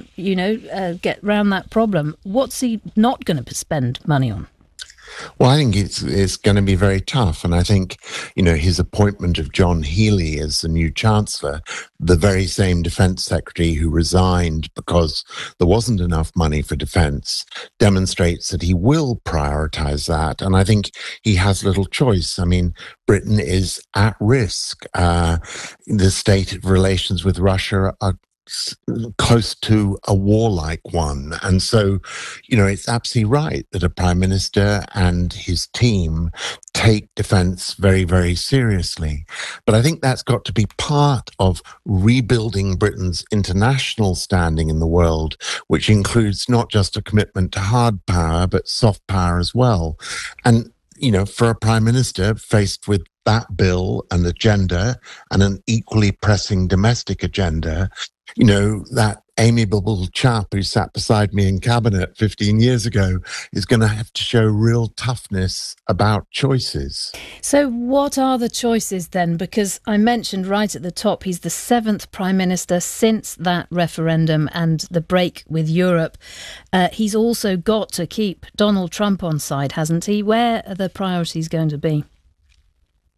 S13: get round that problem, what's he not going to spend money on?
S2: Well, I think it's going to be very tough. And I think, his appointment of John Healey as the new Chancellor, the very same Defence Secretary who resigned because there wasn't enough money for defence, demonstrates that he will prioritise that. And I think he has little choice. Britain is at risk. The state of relations with Russia are close to a warlike one. And so, it's absolutely right that a Prime Minister and his team take defence very, very seriously. But I think that's got to be part of rebuilding Britain's international standing in the world, which includes not just a commitment to hard power, but soft power as well. And, for a Prime Minister faced with that bill and agenda and an equally pressing domestic agenda, that amiable chap who sat beside me in cabinet 15 years ago is going to have to show real toughness about choices.
S13: So what are the choices then? Because I mentioned right at the top, he's the 7th Prime Minister since that referendum and the break with Europe. He's also got to keep Donald Trump on side, hasn't he? Where are the priorities going to be?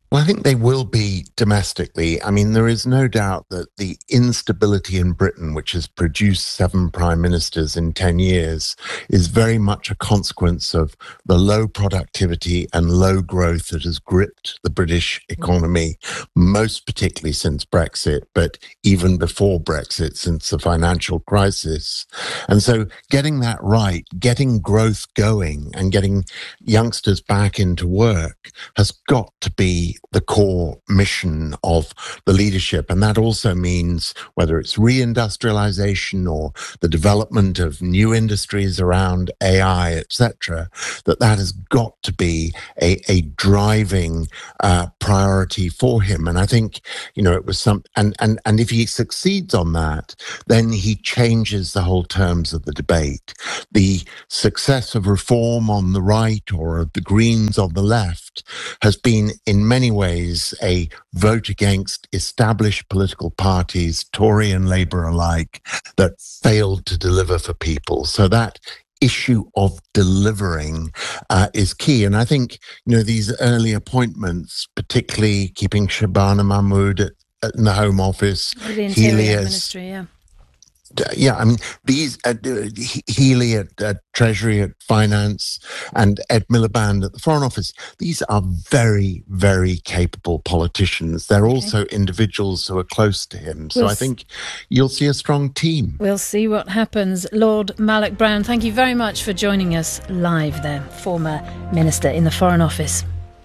S21: Well, I think they will be domestically. I mean, there is no doubt that the instability in Britain, which has produced 7 prime ministers in 10 years, is very much a consequence of the low productivity and low growth that has gripped the British economy, most particularly since Brexit, but even before Brexit, since the financial crisis. And so getting that right, getting growth going and getting youngsters back into work has got to be the core mission of the leadership. And that also means whether it's reindustrialization or the development of new industries around AI, etc., that has got to be a driving priority for him. And I think, it was and if he succeeds on that, then he changes the whole terms of the debate. The success of reform on the right or of the Greens on the left has been in many ways a vote against established political parties, Tory and Labour alike, that failed to deliver for people. So that issue of delivering is key. And I think, these early appointments, particularly keeping Shabana Mahmood in the Home Office,
S13: the Interior Ministry, yeah.
S21: Yeah, I mean, these Healy at Treasury, at Finance, and Ed Miliband at the Foreign Office, these are very, very capable politicians. They're also individuals who are close to him. So I think you'll see a strong team.
S13: We'll see what happens. Lord Malloch Brown, thank you very much for joining us live there, former Minister in the Foreign Office.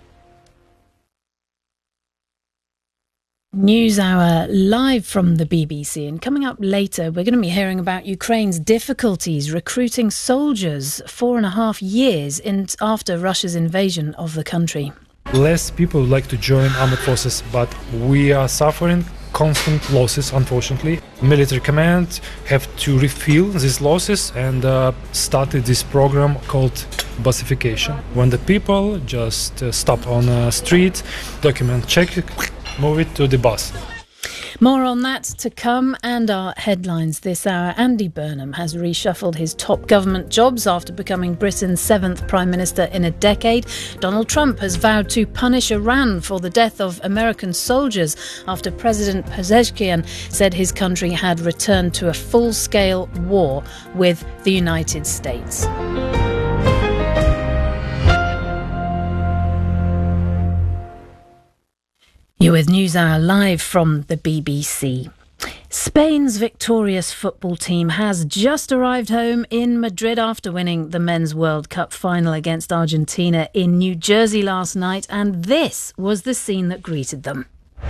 S13: NewsHour live from the BBC, and coming up later we're going to be hearing about Ukraine's difficulties recruiting soldiers 4.5 years after Russia's invasion of the country.
S22: Less people would like to join armed forces, but we are suffering constant losses, unfortunately. Military command have to refill these losses and started this program called busification. When the people just stop on a street, document check, move it to the bus.
S13: More on that to come, and our headlines this hour. Andy Burnham has reshuffled his top government jobs after becoming Britain's 7th Prime Minister in a decade. Donald Trump has vowed to punish Iran for the death of American soldiers after President Pezeshkian said his country had returned to a full-scale war with the United States. You're with NewsHour live from the BBC. Spain's victorious football team has just arrived home in Madrid after winning the Men's World Cup final against Argentina in New Jersey last night, and this was the scene that greeted them.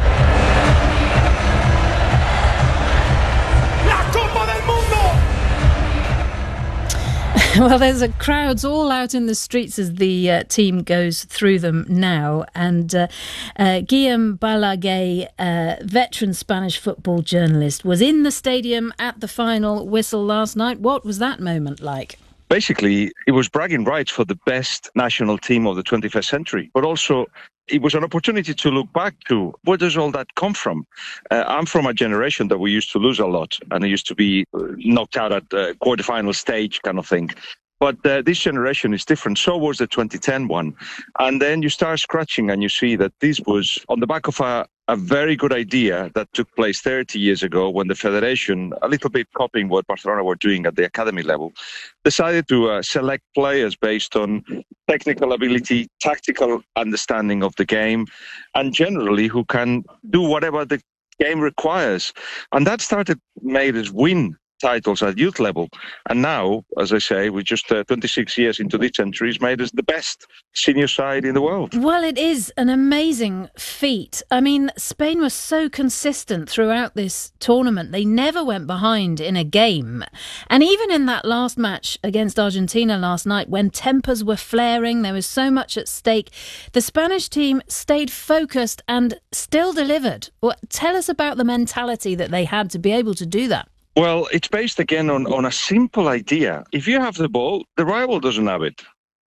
S13: Well, there's crowds all out in the streets as the team goes through them now. And Guillem Balaguer, veteran Spanish football journalist, was in the stadium at the final whistle last night. What was that moment like?
S15: Basically, it was bragging rights for the best national team of the 21st century, but also it was an opportunity to look back to where does all that come from? I'm from a generation that we used to lose a lot, and it used to be knocked out at the quarterfinal stage kind of thing. But this generation is different. So was the 2010 one. And then you start scratching and you see that this was on the back of a very good idea that took place 30 years ago when the Federation, a little bit copying what Barcelona were doing at the academy level, decided to select players based on technical ability, tactical understanding of the game, and generally who can do whatever the game requires. And that made us win titles at youth level. And now, as I say, we're just 26 years into this century, it's made us the best senior side in the world.
S13: Well, it is an amazing feat. I mean, Spain was so consistent throughout this tournament. They never went behind in a game. And even in that last match against Argentina last night, when tempers were flaring, there was so much at stake, the Spanish team stayed focused and still delivered. Well, tell us about the mentality that they had to be able to do that.
S15: Well, it's based again on a simple idea. If you have the ball, the rival doesn't have it.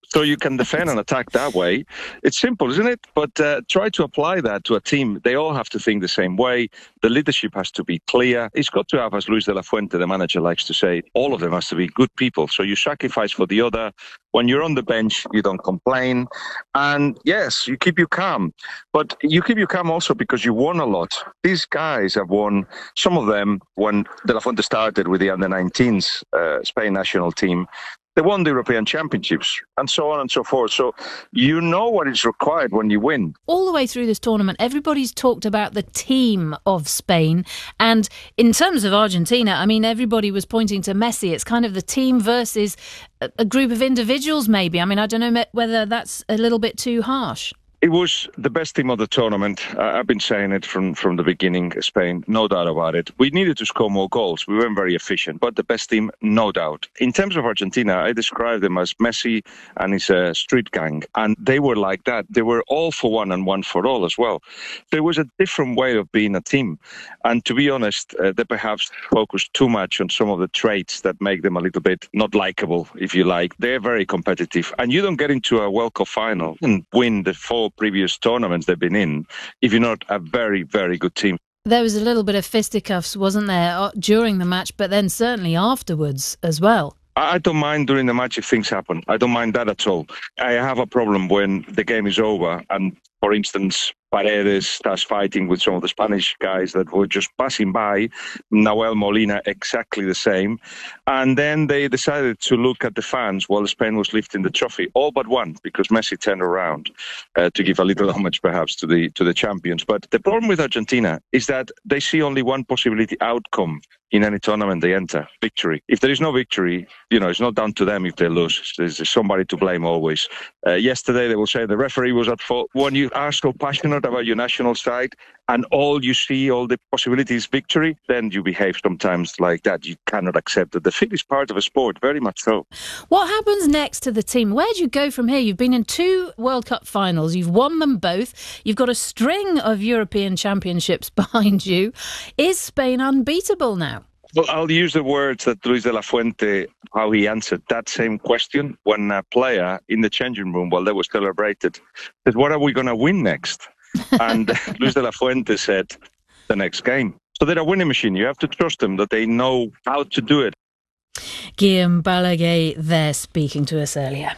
S14: So you can defend and attack that way. It's simple, isn't it? But try to apply that to a team. They all have to think the same way. The leadership has to be clear. It's got to have, as Luis de la Fuente, the manager, likes to say, all of them has to be good people. So you sacrifice for the other. When you're on the bench, you don't complain. And yes, you keep you calm. But you keep you calm also because you won a lot. These guys have won, some of them, when de la Fuente started with the under-19s Spain national team, they won the European Championships and so on and so forth. So you know what is required when you win.
S13: All the way through this tournament, everybody's talked about the team of Spain. And in terms of Argentina, I mean, everybody was pointing to Messi. It's kind of the team versus a group of individuals, maybe. I mean, I don't know whether that's a little bit too harsh.
S14: It was the best team of the tournament. I've been saying it from the beginning, Spain, no doubt about it. We needed to score more goals. We weren't very efficient, but the best team, no doubt. In terms of Argentina, I describe them as Messi and his street gang. And they were like that. They were all for one and one for all as well. There was a different way of being a team. And to be honest, they perhaps focused too much on some of the traits that make them a little bit not likable, if you like. They're very competitive. And you don't get into a World Cup final and win the 4 previous tournaments they've been in if you're not a very, very good team.
S13: There was a little bit of fisticuffs, wasn't there, during the match, but then certainly afterwards as well.
S14: I don't mind during the match if things happen. I don't mind that at all. I have a problem when the game is over and, for instance, Paredes starts fighting with some of the Spanish guys that were just passing by. Nahuel Molina, exactly the same. And then they decided to look at the fans while Spain was lifting the trophy, all but one, because Messi turned around to give a little homage, perhaps, to the champions. But the problem with Argentina is that they see only one possibility outcome in any tournament they enter: victory. If there is no victory, it's not down to them if they lose. There's somebody to blame always. Yesterday, they will say the referee was at fault. When you are so passionate about your national side and all you see, all the possibilities, victory, then you behave sometimes like that. You cannot accept that. Defeat is part of a sport, very much so.
S13: What happens next to the team? Where do you go from here? You've been in 2 World Cup finals. You've won them both. You've got a string of European championships behind you. Is Spain unbeatable now?
S14: Well, I'll use the words that Luis de la Fuente, how he answered that same question when a player in the changing room, while they were celebrated, said, what are we going to win next? And Luis de la Fuente said, the next game. So they're a winning machine. You have to trust them that they know how to do it.
S13: Guillaume Balaguer there speaking to us earlier.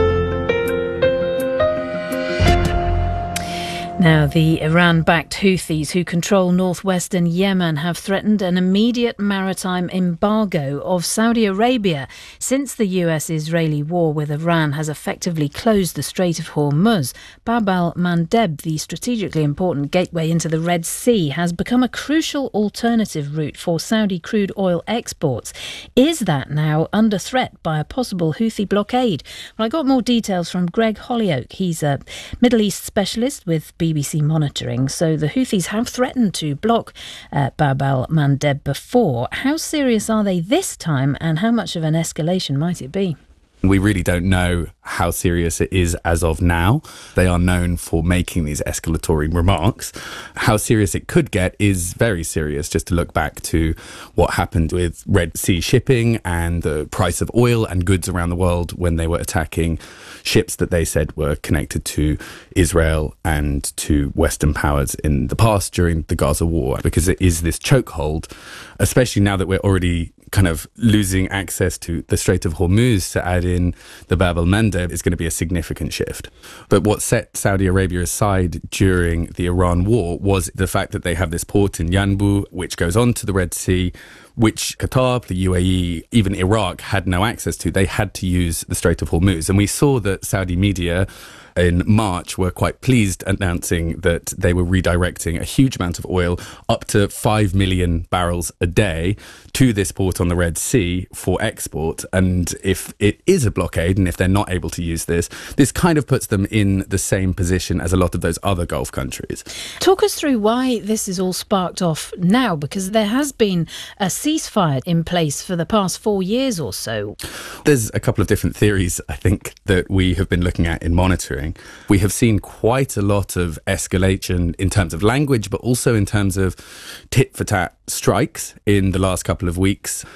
S13: Now, the Iran-backed Houthis who control northwestern Yemen have threatened an immediate maritime embargo of Saudi Arabia since the US-Israeli war with Iran has effectively closed the Strait of Hormuz. Bab al-Mandeb, the strategically important gateway into the Red Sea, has become a crucial alternative route for Saudi crude oil exports. Is that now under threat by a possible Houthi blockade? Well, I got more details from Greg Hollyoak. He's a Middle East specialist with BBC Monitoring. So the Houthis have threatened to block Bab al-Mandeb before. How serious are they this time, and how much of an escalation might it be?
S3: We really don't know how serious it is as of now. They are known for making these escalatory remarks. How serious it could get is very serious. Just to look back to what happened with Red Sea shipping and the price of oil and goods around the world when they were attacking ships that they said were connected to Israel and to Western powers in the past during the Gaza war, because it is this chokehold, especially now that we're already kind of losing access to the Strait of Hormuz. To add in the Bab al-Mandeb is going to be a significant shift. But what set Saudi Arabia aside during the Iran war was the fact that they have this port in Yanbu, which goes on to the Red Sea, which Qatar, the UAE, even Iraq had no access to. They had to use the Strait of Hormuz. And we saw that Saudi media in March were quite pleased, announcing that they were redirecting a huge amount of oil, up to 5 million barrels a day, to this port on the Red Sea for export. And if it is a blockade, and if they're not able to use this kind of puts them in the same position as a lot of those other Gulf countries.
S13: Talk us through why this is all sparked off now, because there has been a ceasefire in place for the past 4 years or so.
S3: There's a couple of different theories, I think, that we have been looking at in monitoring. We have seen quite a lot of escalation in terms of language, but also in terms of tit-for-tat strikes in the last couple of weeks.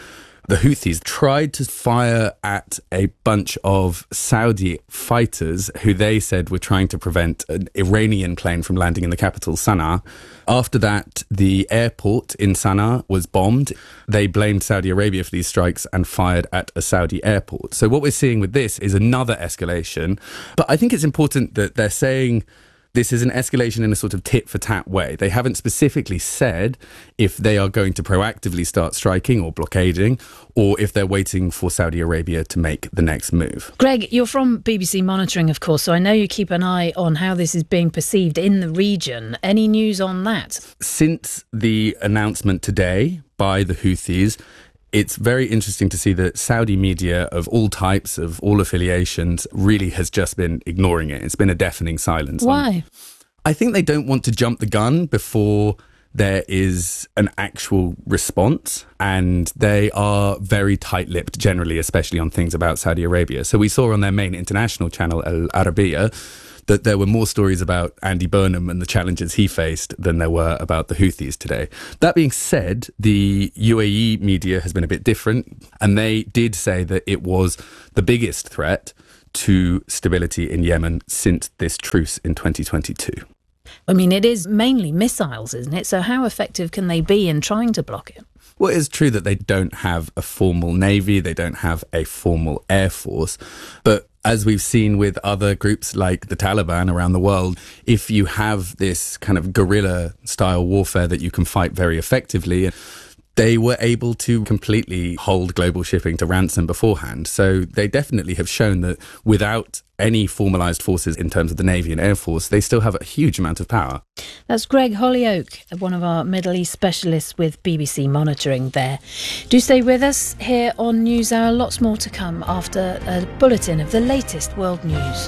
S3: the Houthis tried to fire at a bunch of Saudi fighters who they said were trying to prevent an Iranian plane from landing in the capital, Sana'a. After that, the airport in Sana'a was bombed. They blamed Saudi Arabia for these strikes and fired at a Saudi airport. So what we're seeing with this is another escalation. But I think it's important that they're saying this is an escalation in a sort of tit-for-tat way. They haven't specifically said if they are going to proactively start striking or blockading, or if they're waiting for Saudi Arabia to make the next move.
S13: Greg, you're from BBC Monitoring, of course, so I know you keep an eye on how this is being perceived in the region. Any news on that?
S3: Since the announcement today by the Houthis, it's very interesting to see that Saudi media of all types, of all affiliations, really has just been ignoring it. It's been a deafening silence.
S13: Why?
S3: I think they don't want to jump the gun before there is an actual response, and they are very tight-lipped generally, especially on things about Saudi Arabia. So we saw on their main international channel, Al Arabiya, that there were more stories about Andy Burnham and the challenges he faced than there were about the Houthis today. That being said, the UAE media has been a bit different, and they did say that it was the biggest threat to stability in Yemen since this truce in 2022.
S13: I mean, it is mainly missiles, isn't it? So how effective can they be in trying to block it?
S3: Well, it's true that they don't have a formal navy, they don't have a formal air force, but as we've seen with other groups like the Taliban around the world, if you have this kind of guerrilla-style warfare that you can fight very effectively, they were able to completely hold global shipping to ransom beforehand. So they definitely have shown that without any formalised forces in terms of the Navy and Air Force, they still have a huge amount of power.
S13: That's Greg Hollyoake, one of our Middle East specialists with BBC Monitoring there. Do stay with us here on NewsHour. Lots more to come after a bulletin of the latest world news.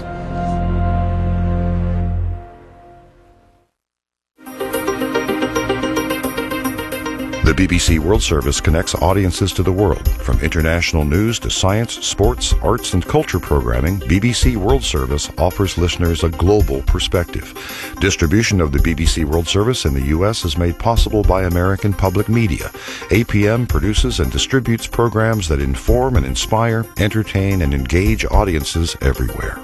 S5: The BBC World Service connects audiences to the world. From international news to science, sports, arts and culture programming, BBC World Service offers listeners a global perspective. Distribution of the BBC World Service in the U.S. is made possible by American Public Media. APM produces and distributes programs that inform and inspire, entertain and engage audiences everywhere.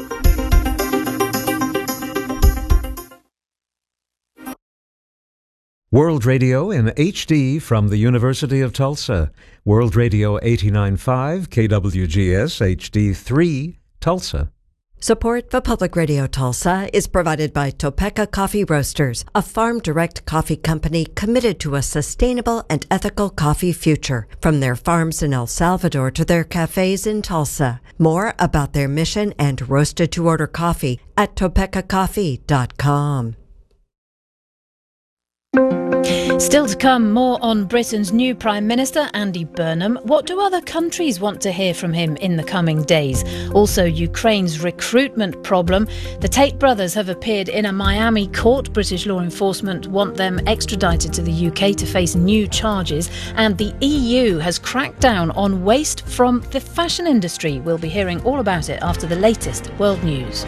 S12: World Radio in HD from the University of Tulsa. World Radio 89.5 KWGS HD3 Tulsa.
S11: Support for Public Radio Tulsa is provided by Topeka Coffee Roasters, a farm-direct coffee company committed to a sustainable and ethical coffee future. From their farms in El Salvador to their cafes in Tulsa. More about their mission and roasted-to-order coffee at topekacoffee.com.
S13: Still to come, more on Britain's new Prime Minister, Andy Burnham. What do other countries want to hear from him in the coming days? Also, Ukraine's recruitment problem. The Tate brothers have appeared in a Miami court. British law enforcement want them extradited to the UK to face new charges. And the EU has cracked down on waste from the fashion industry. We'll be hearing all about it after the latest world news.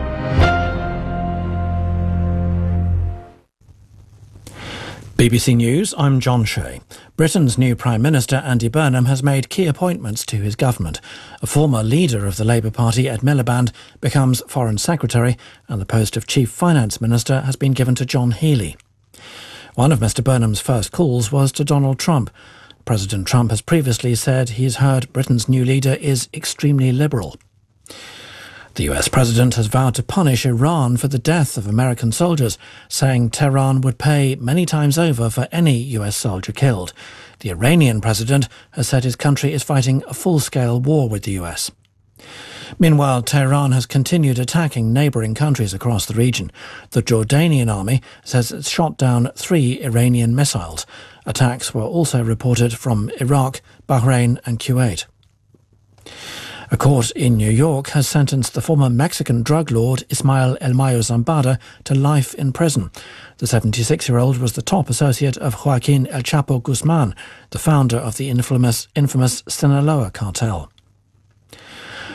S16: BBC News, I'm John Shea. Britain's new Prime Minister, Andy Burnham, has made key appointments to his government. A former leader of the Labour Party, Ed Miliband, becomes Foreign Secretary, and the post of Chief Finance Minister has been given to John Healey. One of Mr Burnham's first calls was to Donald Trump. President Trump has previously said he's heard Britain's new leader is extremely liberal. The US president has vowed to punish Iran for the death of American soldiers, saying Tehran would pay many times over for any US soldier killed. The Iranian president has said his country is fighting a full-scale war with the US. Meanwhile, Tehran has continued attacking neighbouring countries across the region. The Jordanian army says it's shot down 3 Iranian missiles. Attacks were also reported from Iraq, Bahrain and Kuwait. A court in New York has sentenced the former Mexican drug lord Ismael El Mayo Zambada to life in prison. The 76-year-old was the top associate of Joaquin El Chapo Guzman, the founder of the infamous Sinaloa cartel.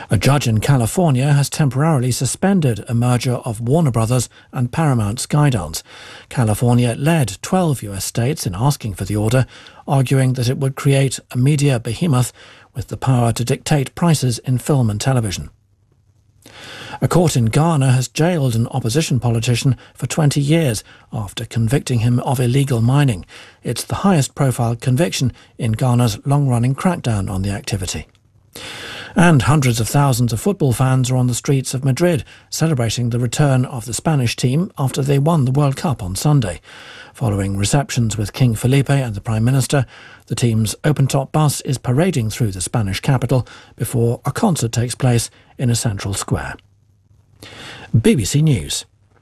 S16: A judge in California has temporarily suspended a merger of Warner Brothers and Paramount Skydance. California led 12 US states in asking for the order, arguing that it would create a media behemoth with the power to dictate prices in film and television. A court in Ghana has jailed an opposition politician for 20 years after convicting him of illegal mining. It's the highest profile conviction in Ghana's long-running crackdown on the activity. And hundreds of thousands of football fans are on the streets of Madrid celebrating the return of the Spanish team after they won the World Cup on Sunday. Following receptions with King Felipe and the Prime Minister, the team's open-top bus is parading through the Spanish capital before a concert takes place in a central square. BBC News.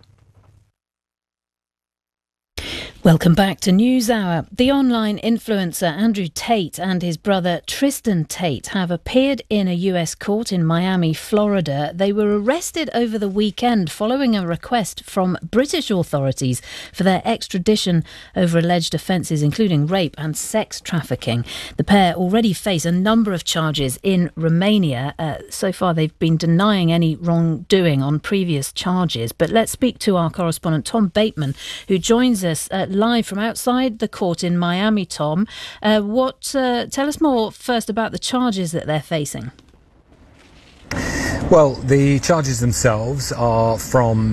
S13: Welcome back to NewsHour. The online influencer Andrew Tate and his brother Tristan Tate have appeared in a US court in Miami, Florida. They were arrested over the weekend following a request from British authorities for their extradition over alleged offences including rape and sex trafficking. The pair already face a number of charges in Romania. So far they've been denying any wrongdoing on previous charges. But let's speak to our correspondent Tom Bateman, who joins us live from outside the court in Miami. Tom, tell us more first about the charges that they're facing.
S6: Well, the charges themselves are from